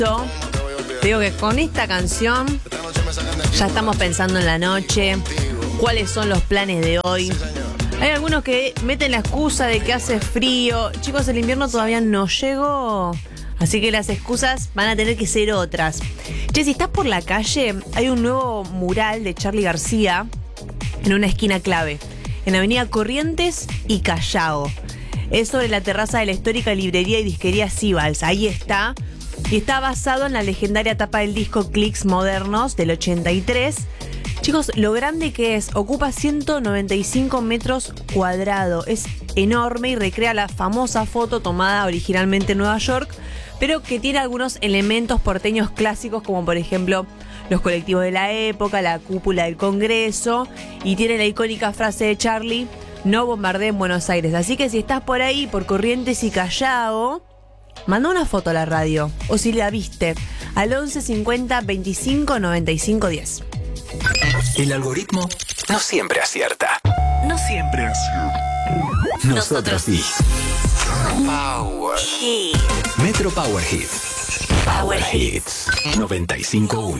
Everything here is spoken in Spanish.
Te digo que con esta canción ya estamos pensando en la noche, cuáles son los planes de hoy. Hay algunos que meten la excusa de que hace frío. Chicos, el invierno todavía no llegó, así que las excusas van a tener que ser otras. Che, si estás por la calle, hay un nuevo mural de Charly García en una esquina clave, en Avenida Corrientes y Callao. Es sobre la terraza de la histórica librería y disquería Sibals. Ahí está. Y está basado en la legendaria tapa del disco Clicks Modernos del 83. Chicos, lo grande que es, ocupa 195 metros cuadrados. Es enorme y recrea la famosa foto tomada originalmente en Nueva York, pero que tiene algunos elementos porteños clásicos, como por ejemplo los colectivos de la época, la cúpula del Congreso, y tiene la icónica frase de Charly: no bombardeen Buenos Aires. Así que si estás por ahí, por Corrientes y Callao, manda una foto a la radio, o si la viste, al 11 50 25 95 10. El algoritmo no siempre acierta. No siempre acierta. Nosotros sí. Power Hit. Metro Power Hit. Power Hits 95.1.